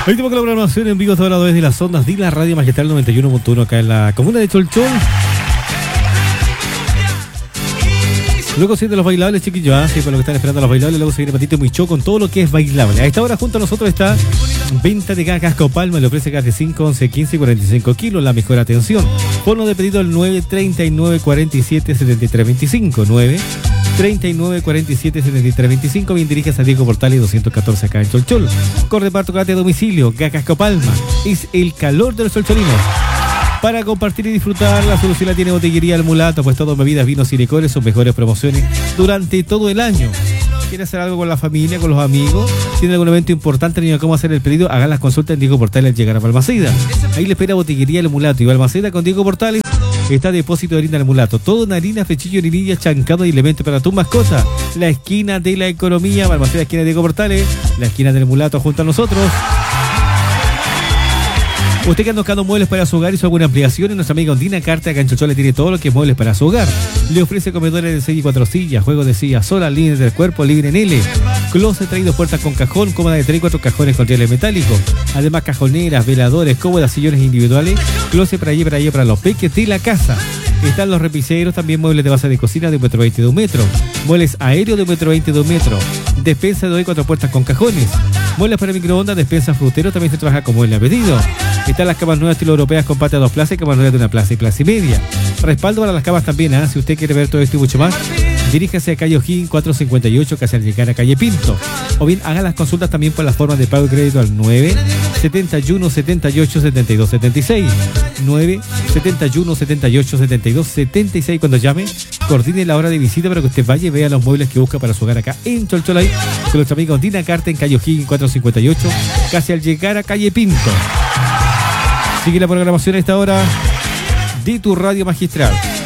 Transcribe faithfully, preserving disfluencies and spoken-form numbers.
Última colaboración en vivo todas las desde las ondas de la Radio Magistral noventa y uno punto uno acá en la comuna de Cholchol. Luego sigue los bailables, chiquillos, ¿ah? Sí, por lo que están esperando los bailables. Luego se viene Patito Muy Show con todo lo que es bailable. A esta hora junto a nosotros está venta de gas Casco Palma. Le ofrece gas de cinco, once, quince y cuarenta y cinco kilos. La mejor atención. Fono de pedido al nueve treinta y nueve cuarenta y siete setenta y tres veinticinco. nueve treinta y nueve cuarenta y siete setenta y tres veinticinco. Bien diriges a Diego Portales doscientos catorce acá en Cholchol. Corre parto a domicilio. Gas Casco Palma. Es el calor de los cholcholinos. Para compartir y disfrutar, la solución la tiene Botillería El Mulato, pues todo bebidas, vinos y licores son mejores promociones durante todo el año. ¿Quiere hacer algo con la familia, con los amigos? ¿Tiene algún evento importante? ¿No cómo hacer el pedido? Hagan las consultas en Diego Portales al llegar a Balmaceda. Ahí le espera Botillería El Mulato y Balmaceda con Diego Portales. Está Depósito de Harina El Mulato. Todo en harina, fechillo, niñilla, chancado y elementos para tu mascota. La esquina de la economía, Balmaceda, esquina de Diego Portales. La esquina del Mulato junto a nosotros. Usted que anda buscando muebles para su hogar y su alguna ampliación, nuestra amiga Ondina Carta acá en Cholchol le tiene todo lo que es muebles para su hogar. Le ofrece comedores de seis y cuatro sillas, juegos de sillas sola, líneas del cuerpo, libre en L, closet traído, puertas con cajón, cómoda de tres y cuatro cajones con rieles metálicos. Además cajoneras, veladores, cómodas, sillones individuales, closet para allí, para allá, para los peques de la casa. Están los repiseros, también muebles de base de cocina de un metro veinte de un metro, muebles aéreos de un metro veinte de un metro, despensa de dos y cuatro puertas con cajones, muebles para microondas, despensa frutero, también se trabaja como mueble a pedido. Están las camas nuevas estilo europeas con pata de dos plazas y camas nuevas de una plaza y plaza y media. Respaldo para las camas también, ¿eh? Si usted quiere ver todo esto y mucho más, diríjase a calle O'Higgins cuatrocientos cincuenta y ocho, casi al llegar a calle Pinto. O bien haga las consultas también por las formas de pago y crédito al nueve setenta y uno setenta y ocho setenta y dos setenta y seis. nueve setenta y uno setenta y ocho setenta y dos setenta y seis. Cuando llame, coordine la hora de visita para que usted vaya y vea los muebles que busca para su hogar acá en Cholcholay con nuestra amiga Ondina Carta en calle O'Higgins cuatrocientos cincuenta y ocho, casi al llegar a calle Pinto. Sigue la programación a esta hora de tu Radio Magistral.